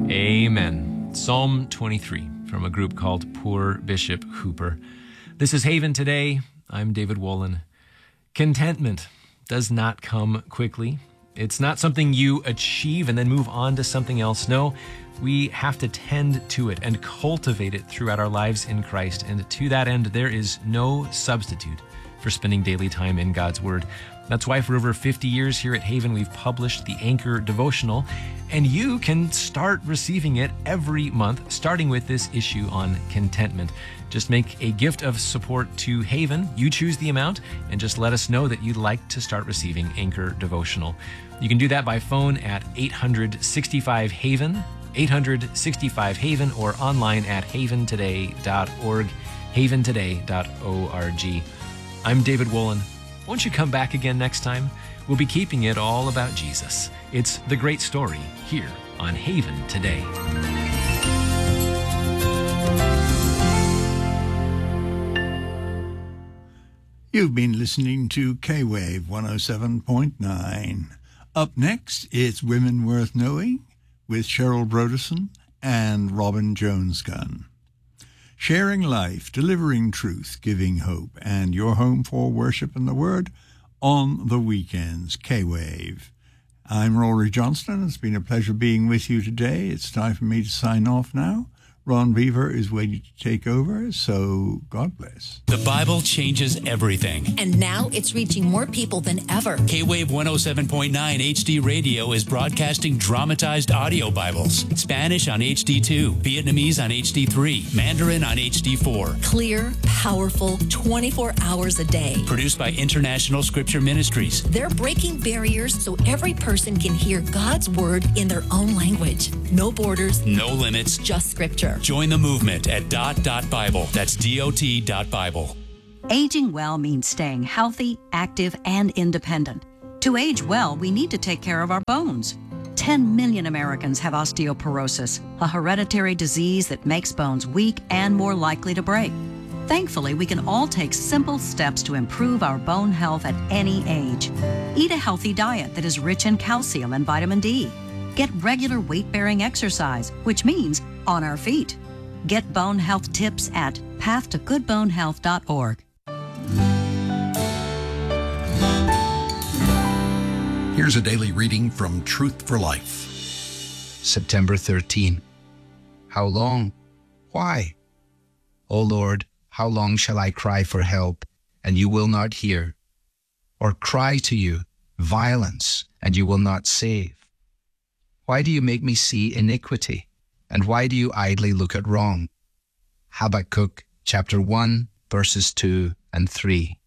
Amen. Psalm 23 from a group called Poor Bishop Hooper. This is Haven Today. I'm David Wolin. Contentment does not come quickly. It's not something you achieve and then move on to something else. No, we have to tend to it and cultivate it throughout our lives in Christ. And to that end, there is no substitute for spending daily time in God's Word. That's why for over 50 years here at Haven, we've published the Anchor Devotional, and you can start receiving it every month, starting with this issue on contentment. Just make a gift of support to Haven. You choose the amount, and just let us know that you'd like to start receiving Anchor Devotional. You can do that by phone at 865-HAVEN, 865-HAVEN, or online at haventoday.org, haventoday.org. I'm David Wolin. Won't you come back again next time? We'll be keeping it all about Jesus. It's the great story here on Haven Today. You've been listening to K-Wave 107.9. Up next, it's Women Worth Knowing with Cheryl Broderson and Robin Jones-Gunn. Sharing life, delivering truth, giving hope, and your home for worship and the Word on the weekends. K-Wave. I'm Rory Johnston. It's been a pleasure being with you today. It's time for me to sign off now. Ron Beaver is waiting to take over, so God bless. The Bible changes everything. And now it's reaching more people than ever. K-Wave 107.9 HD Radio is broadcasting dramatized audio Bibles. Spanish on HD2, Vietnamese on HD3, Mandarin on HD4. Clear, powerful, 24 hours a day. Produced by International Scripture Ministries. They're breaking barriers so every person can hear God's Word in their own language. No borders. No limits. Just Scripture. Join the movement at .Bible. That's DOT.Bible. Aging well means staying healthy, active, and independent. To age well, we need to take care of our bones. 10 million Americans have osteoporosis, a hereditary disease that makes bones weak and more likely to break. Thankfully, we can all take simple steps to improve our bone health at any age. Eat a healthy diet that is rich in calcium and vitamin D. Get regular weight-bearing exercise, which means on our feet. Get bone health tips at pathtogoodbonehealth.org. Here's a daily reading from Truth for Life. September 13. How long? Why? O Lord, how long shall I cry for help, and you will not hear? Or cry to you, violence, and you will not save? Why do you make me see iniquity? And why do you idly look at wrong? Habakkuk chapter 1, verses 2 and 3.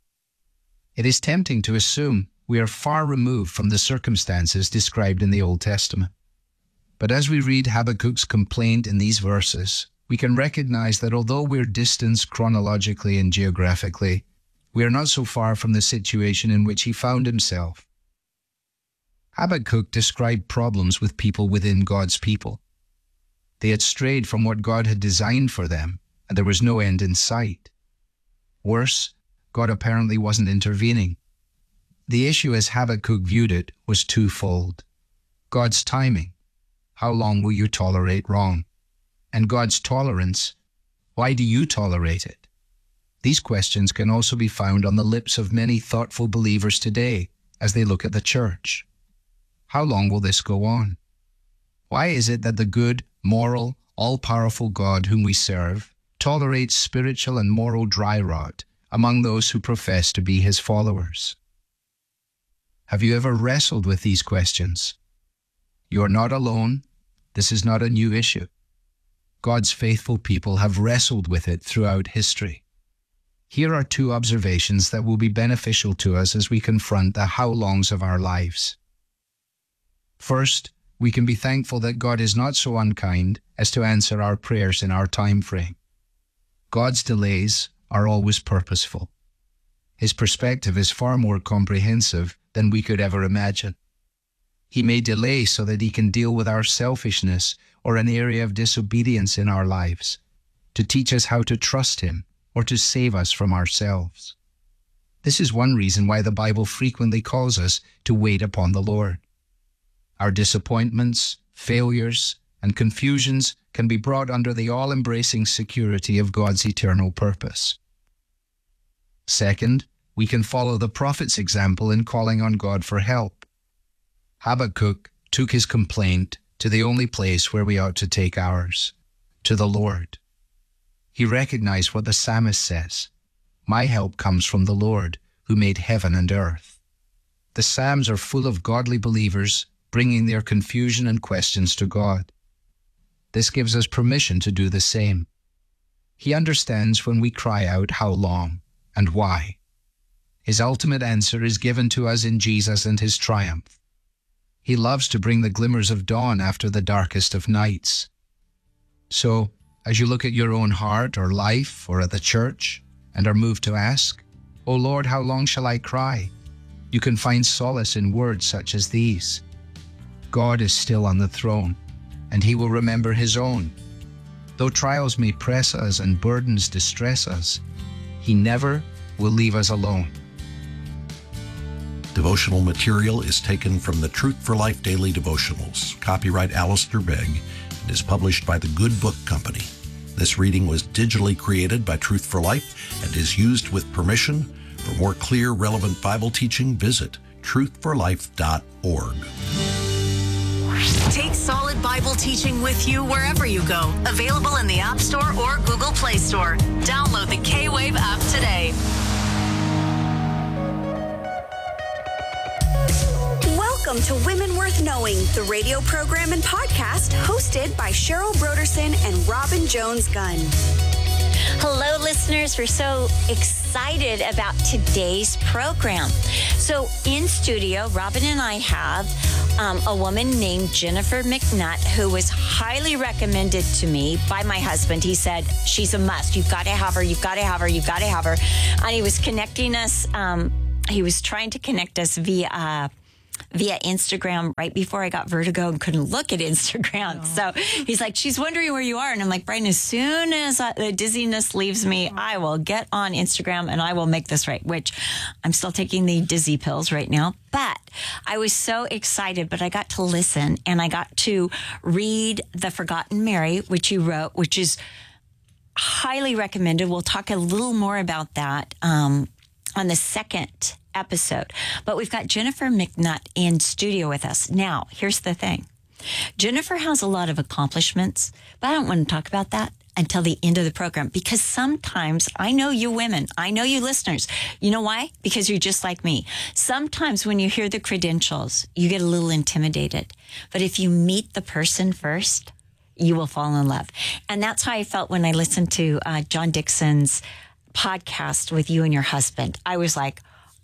It is tempting to assume we are far removed from the circumstances described in the Old Testament. But as we read Habakkuk's complaint in these verses, we can recognize that although we're distanced chronologically and geographically, we are not so far from the situation in which he found himself. Habakkuk described problems with people within God's people. They had strayed from what God had designed for them, and there was no end in sight. Worse, God apparently wasn't intervening. The issue as Habakkuk viewed it was twofold. God's timing. How long will you tolerate wrong? And God's tolerance. Why do you tolerate it? These questions can also be found on the lips of many thoughtful believers today as they look at the church. How long will this go on? Why is it that the good, moral, all-powerful God whom we serve tolerates spiritual and moral dry rot among those who profess to be his followers? Have you ever wrestled with these questions? You are not alone. This is not a new issue. God's faithful people have wrestled with it throughout history. Here are two observations that will be beneficial to us as we confront the how-longs of our lives. First, we can be thankful that God is not so unkind as to answer our prayers in our time frame. God's delays are always purposeful. His perspective is far more comprehensive than we could ever imagine. He may delay so that he can deal with our selfishness or an area of disobedience in our lives, to teach us how to trust him or to save us from ourselves. This is one reason why the Bible frequently calls us to wait upon the Lord. Our disappointments, failures, and and confusions can be brought under the all-embracing security of God's eternal purpose. Second, we can follow the prophet's example in calling on God for help. Habakkuk took his complaint to the only place where we ought to take ours, to the Lord. He recognized what the psalmist says, "My help comes from the Lord, who made heaven and earth." The Psalms are full of godly believers bringing their confusion and questions to God. This gives us permission to do the same. He understands when we cry out, "How long?" and why. His ultimate answer is given to us in Jesus and his triumph. He loves to bring the glimmers of dawn after the darkest of nights. So, as you look at your own heart or life or at the church and are moved to ask, "O Lord, how long shall I cry?" you can find solace in words such as these. God is still on the throne, and he will remember his own. Though trials may press us and burdens distress us, he never will leave us alone. Devotional material is taken from the Truth for Life Daily Devotionals, copyright Alistair Begg, and is published by the Good Book Company. This reading was digitally created by Truth for Life and is used with permission. For more clear, relevant Bible teaching, visit truthforlife.org. Take solid Bible teaching with you wherever you go. Available in the App Store or Google Play Store. Download the K-Wave app today. Welcome to Women Worth Knowing, the radio program and podcast hosted by Cheryl Broderson and Robin Jones-Gunn. Hello, listeners. We're so excited about today's program. So in studio, Robin and I have a woman named Jennifer McNutt, who was highly recommended to me by my husband. He said, "She's a must. You've got to have her. You've got to have her. You've got to have her." And he was connecting us. He was trying to connect us via Instagram right before I got vertigo and couldn't look at Instagram. So he's like, "She's wondering where you are." And I'm like, "Brian, as soon as the dizziness leaves me, I will get on Instagram and I will make this right," which I'm still taking the dizzy pills right now. But I was so excited, but I got to listen and I got to read The Forgotten Mary, which you wrote, which is highly recommended. We'll talk a little more about that on the second episode. But we've got Jennifer McNutt in studio with us. Now, here's the thing. Jennifer has a lot of accomplishments, but I don't want to talk about that until the end of the program, because sometimes, I know you women, I know you listeners. You know why? Because you're just like me. Sometimes when you hear the credentials, you get a little intimidated. But if you meet the person first, you will fall in love. And that's how I felt when I listened to John Dixon's podcast with you and your husband. I was like,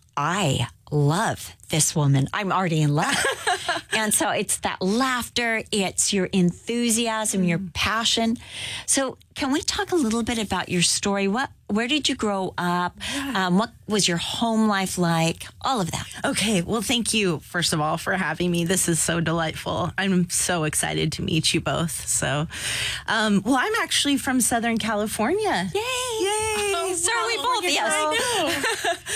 I love this woman. I'm already in love. And so it's that laughter, it's your enthusiasm, your passion. So can we talk a little bit about your story? Where did you grow up? What was your home life like? All of that. Okay. Well, thank you, first of all, for having me. This is so delightful. I'm so excited to meet you both. So, well, I'm actually from Southern California. Yay. Yay. Oh, so are we both. Yes. I know.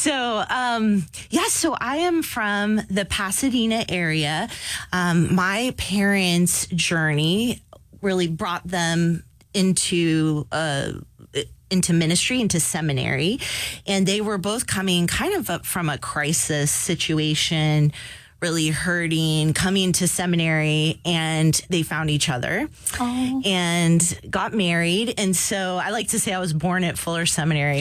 So I am from the Pasadena area. My parents' journey really brought them into ministry, into seminary. And they were both coming kind of up from a crisis situation, really hurting, coming to seminary, and they found each other and got married. And so I like to say I was born at Fuller Seminary.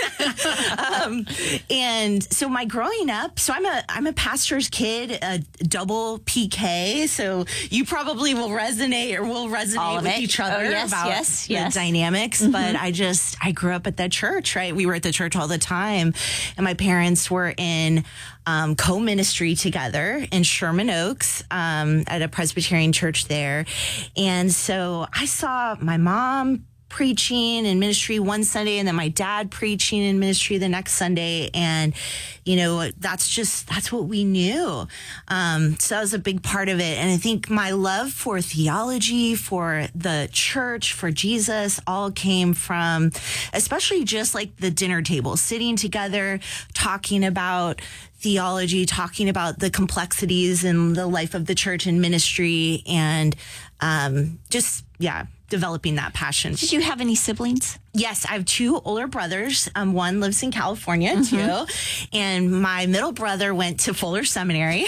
And so my growing up, so I'm a pastor's kid, a double PK. So you probably will resonate with each other about the dynamics. Mm-hmm. But I grew up at that church, right? We were at the church all the time. And my parents were in co-ministry together in Sherman Oaks at a Presbyterian church there. And so I saw my mom preaching in ministry one Sunday and then my dad preaching in ministry the next Sunday. And, that's what we knew. So that was a big part of it. And I think my love for theology, for the church, for Jesus, all came from especially just like the dinner table, sitting together, talking about theology, talking about the complexities in the life of the church and ministry, and developing that passion. Did you have any siblings? Yes, I have 2 older brothers. One lives in California, too. And my middle brother went to Fuller Seminary.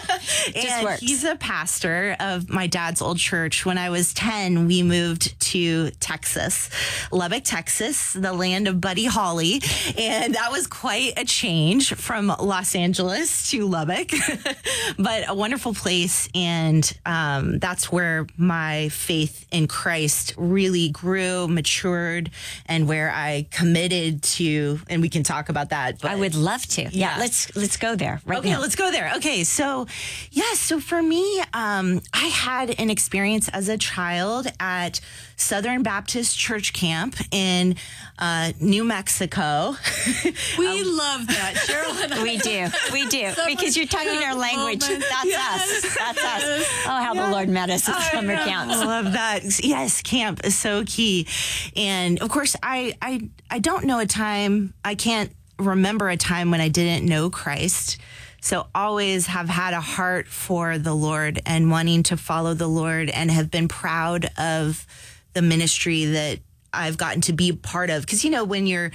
And he's a pastor of my dad's old church. When I was 10, we moved to Texas, Lubbock, Texas, the land of Buddy Holly. And that was quite a change from Los Angeles to Lubbock, but a wonderful place. And that's where my faith in Christ really grew, matured, and where I committed to, and we can talk about that. But I would love to. Yeah, let's go there right now. Okay, let's go there. Okay, so for me, I had an experience as a child at Southern Baptist Church Camp in New Mexico. We love that, Cheryl and I. We do, because you're talking our language. That's us. Oh, how the Lord met us at summer camp. I love that. Yes, camp is so key. And of course, I don't know a time, I can't remember a time when I didn't know Christ. So always have had a heart for the Lord and wanting to follow the Lord, and have been proud of the ministry that I've gotten to be part of. Because, when you're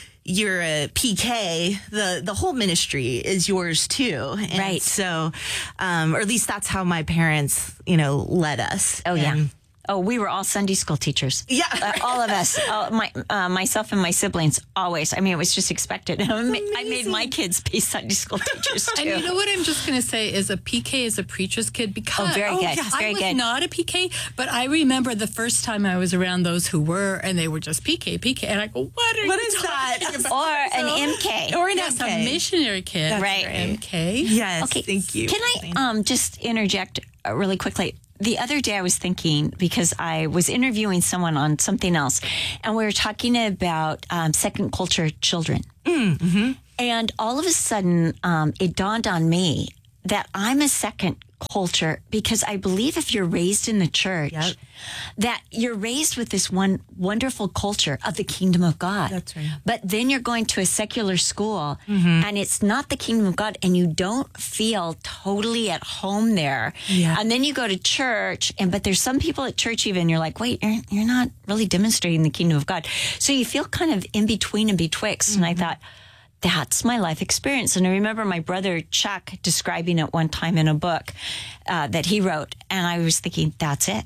a PK, the whole ministry is yours too. And right. So, or at least that's how my parents, led us. Oh, yeah. Oh, we were all Sunday school teachers. Yeah. All of us. Myself and my siblings, always. I mean, it was just expected. I made my kids be Sunday school teachers, too. And you know what I'm just going to say is a PK is a preacher's kid, because very good. Yes. I was not a PK, but I remember the first time I was around those who were, and they were just PK. And I go, what is that? About? Or an MK. Or an MK. a missionary kid. That's right. MK. Yes, okay. Thank you. Can I just interject really quickly? The other day I was thinking, because I was interviewing someone on something else, and we were talking about second culture children. Mm-hmm. And all of a sudden, it dawned on me that I'm a second culture, because I believe if you're raised in the church, that you're raised with this one wonderful culture of the kingdom of God. That's right. But then you're going to a secular school, and it's not the kingdom of God, and you don't feel totally at home there. Yeah. And then you go to church, but there's some people at church even, you're like, wait, you're not really demonstrating the kingdom of God. So you feel kind of in between and betwixt. And I thought, that's my life experience. And I remember my brother Chuck describing it one time in a book that he wrote. And I was thinking, that's it.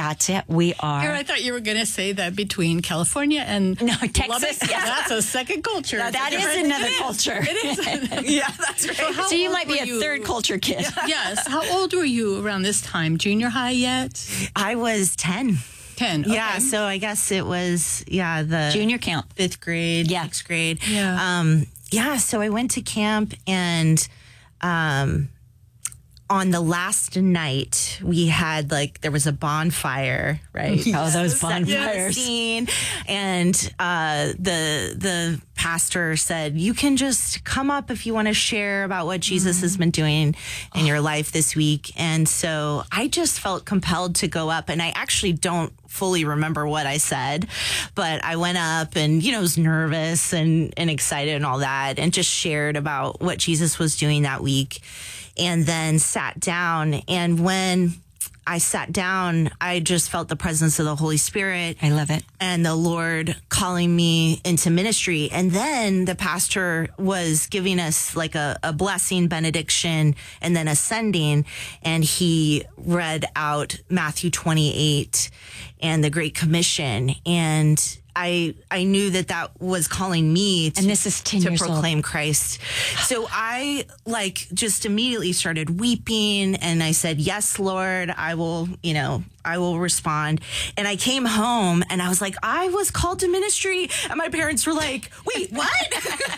We are. Here, I thought you were going to say that between California and Texas. Lubbock, that's a second culture. That is another culture. It is. Yeah, that's right. So you might be a third culture kid. Yes. How old were you around this time? Junior high yet? I was 10. 10. Okay. Yeah, so I guess it was, the junior camp. 5th grade, 6th grade. Yeah. So I went to camp, and on the last night, we had there was a bonfire, right? Oh, those bonfires. And the pastor said, you can just come up if you want to share about what Jesus has been doing in your life this week. And so I just felt compelled to go up, and I actually don't fully remember what I said, but I went up and, was nervous and excited and all that, and just shared about what Jesus was doing that week. And then sat down. And when I sat down, I just felt the presence of the Holy Spirit. I love it. And the Lord calling me into ministry. And then the pastor was giving us a blessing, benediction, and then ascending. And he read out Matthew 28 and the Great Commission. And I knew that was calling me and this is 10 years proclaim old. Christ. So I just immediately started weeping, and I said, yes, Lord, I will respond. And I came home and I was like, I was called to ministry. And my parents were like, wait, what?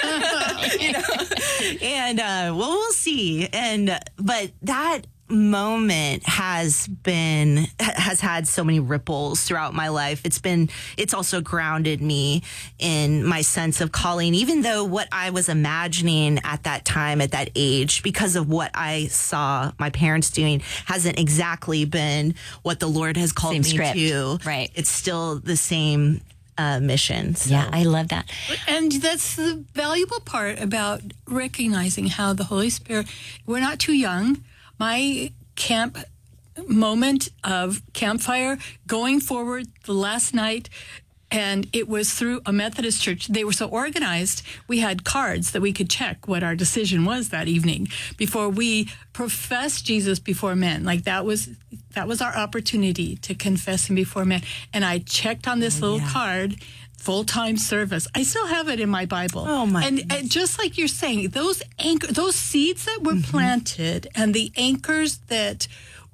And we'll see. But that moment has had so many ripples throughout my life. It's also grounded me in my sense of calling, even though what I was imagining at that time, at that age, because of what I saw my parents doing, hasn't exactly been what the Lord has called me to. Right. It's still the same mission. So. Yeah, I love that. And that's the valuable part about recognizing how the Holy Spirit, we're not too young. My camp moment of campfire going forward the last night, and it was through a Methodist church. They were so organized. We had cards that we could check what our decision was that evening before we professed Jesus before men. Like that was our opportunity to confess him before men. And I checked on this little card, full-time service. I still have it in my Bible. Oh my! And just like you're saying, those seeds that were planted and the anchors that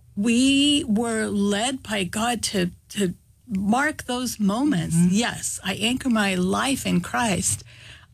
we were led by God to mark those moments. Yes, I anchor my life in Christ.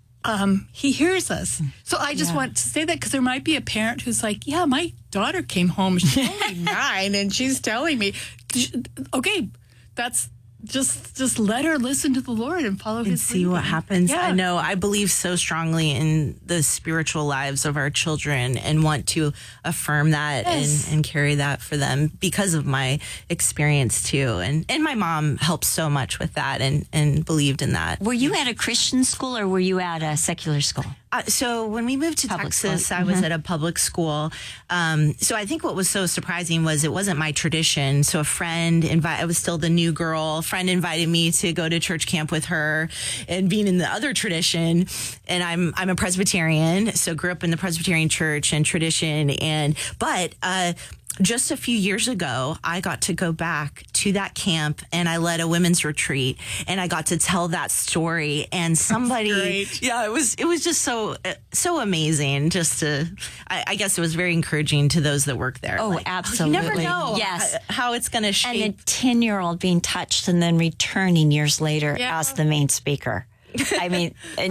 He hears us. So I just want to say that because there might be a parent who's like, yeah, my daughter came home. She's only 9 and she's telling me, okay, that's just let her listen to the Lord and follow his see leading. What happens. Yeah. I know I believe so strongly in the spiritual lives of our children and want to affirm that and carry that for them because of my experience too. And my mom helped so much with that and believed in that. Were you at a Christian school or were you at a secular school? So when we moved to Texas, I was at a public school. So I think what was so surprising was it wasn't my tradition. So a friend I was still the new girl. Friend invited me to go to church camp with her, and being in the other tradition. And I'm a Presbyterian, so grew up in the Presbyterian church and tradition. But just a few years ago, I got to go back to that camp and I led a women's retreat and I got to tell that story. And somebody, it was just so amazing. Just to, I guess it was very encouraging to those that work there. Oh, absolutely. You never know yes. how it's going to shape. And a 10-year-old being touched and then returning years later as the main speaker. I mean,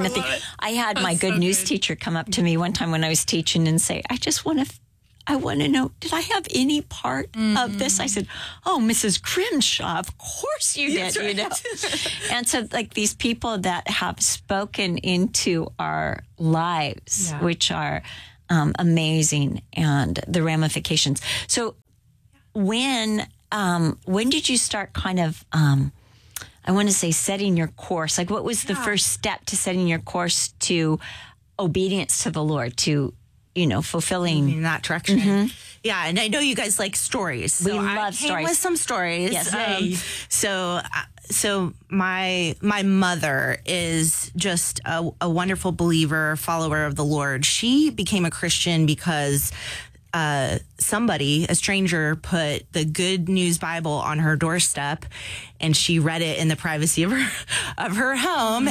I had my good news teacher come up to me one time when I was teaching and say, I want to know, did I have any part of this? I said, oh, Mrs. Grimshaw, of course you did, you know. And so, like, these people that have spoken into our lives, which are amazing, and the ramifications. So when did you start kind of, I want to say, setting your course? Like, what was the first step to setting your course to obedience to the Lord, to fulfilling in that direction. Yeah, and I know you guys like stories. So we love stories. I came with some stories. Yes. So my mother is just a wonderful believer, follower of the Lord. She became a Christian because a stranger, put the Good News Bible on her doorstep, and she read it in the privacy of her home,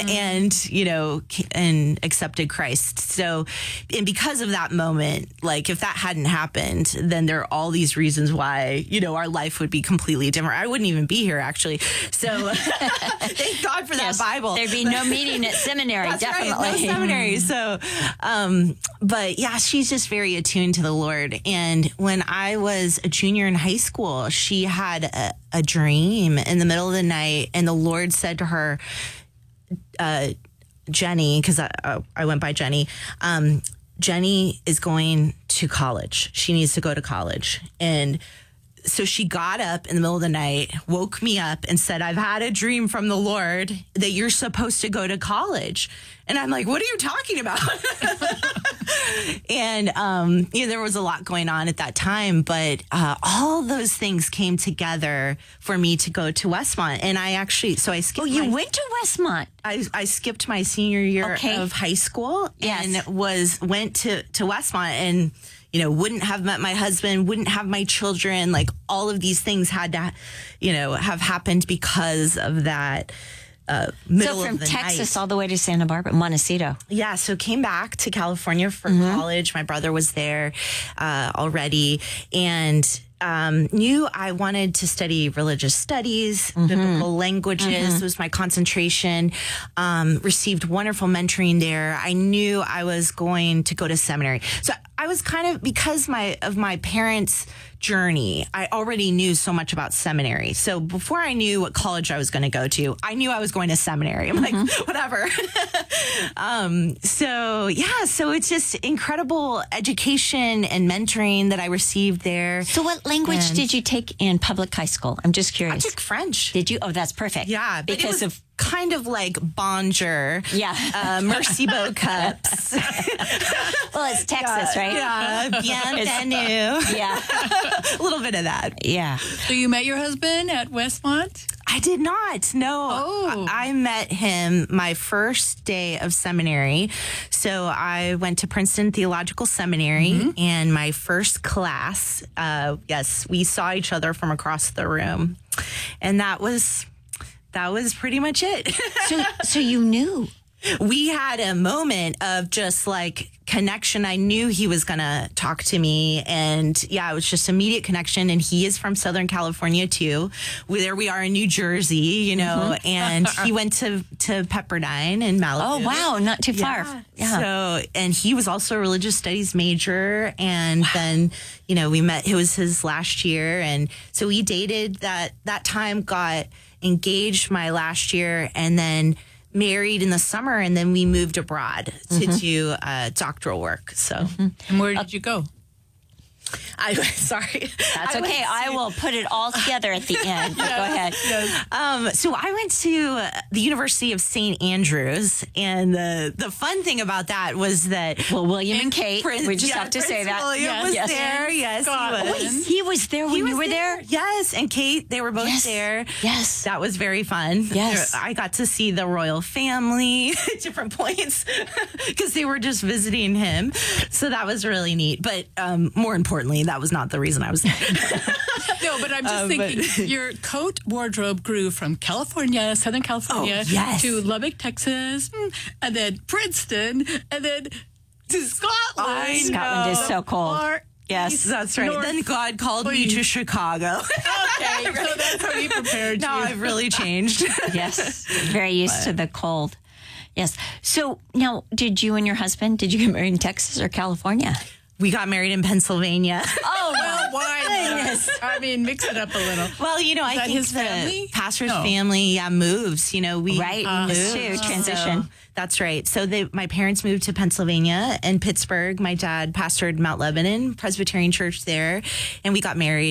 and accepted Christ. So, and because of that moment, like if that hadn't happened, then there are all these reasons why our life would be completely different. I wouldn't even be here, actually. So, thank God for that Bible. There'd be no meeting at seminary. That's definitely right, no seminary. So, but yeah, she's just very attuned to the Lord. And when I was a junior in high school, she had a dream in the middle of the night, and the Lord said to her, Jenny, because I went by Jenny, Jenny is going to college. She needs to go to college. And so she got up in the middle of the night, woke me up, and said, I've had a dream from the Lord that you're supposed to go to college. And I'm like, what are you talking about? And, there was a lot going on at that time, but all those things came together for me to go to Westmont. And I skipped. Oh, you went to Westmont? I skipped my senior year of high school and went to Westmont, and wouldn't have met my husband, wouldn't have my children. Like all of these things had to, have happened because of that. Middle so from of the Texas night. all the way to Santa Barbara, Montecito. Yeah, so came back to California for college. My brother was there already, and knew I wanted to study religious studies, biblical languages. Was my concentration. Received wonderful mentoring there. I knew I was going to go to seminary. So I was kind of, because of my parents' journey, I already knew so much about seminary. So before I knew what college I was going to go to, I knew I was going to seminary. I'm like, whatever. So it's just incredible education and mentoring that I received there. So what language did you take in public high school? I'm just curious. I took French. Did you? Oh, that's perfect. Yeah. Because of kind of like Bonjour. Yeah. Merci Beau cups. Well, it's Texas, right? Yeah. Bienvenue. Yeah. A little bit of that. Yeah. So you met your husband at Westmont? I did not. No. Oh. I met him my first day of seminary. So I went to Princeton Theological Seminary, and my first class, yes, we saw each other from across the room. And that was pretty much it. So you knew. We had a moment of just like connection. I knew he was going to talk to me, and it was just immediate connection. And he is from Southern California too. There we are in New Jersey, you know, and he went to Pepperdine in Malibu. Oh, wow. Not too far. Yeah. So, and he was also a religious studies major. And then, you know, we met, it was his last year. And so we dated that time, got engaged my last year, and then married in the summer, and then we moved abroad to do doctoral work. So, and where did you go? Sorry. That's okay. I will put it all together at the end. Go ahead. Yes. So I went to the University of St. Andrews, and the fun thing about that was that William and Kate. We just have to say that. William was there. Yes, he was. He was there when you were there. Yes, and Kate. They were both there. Yes, that was very fun. Yes, I got to see the royal family at different points because they were just visiting him. So that was really neat. But more importantly, that was not the reason I was there. No, but I'm just thinking your coat wardrobe grew from California, Southern California, to Lubbock, Texas, and then Princeton, and then to Scotland. Scotland is so cold. Yes, that's right. Then God called me to Chicago. Okay, so that's how He prepared you. Now I've really changed. Yes, very used to the cold. Yes. So now, did you and your husband, did you get married in Texas or California? We got married in Pennsylvania. Oh, well, why not? I mean, mix it up a little. Well, you know, I think his family? Pastor's family moves. You know, we moved to transition. So, that's right. So my parents moved to Pennsylvania and Pittsburgh. My dad pastored Mount Lebanon Presbyterian Church there, and we got married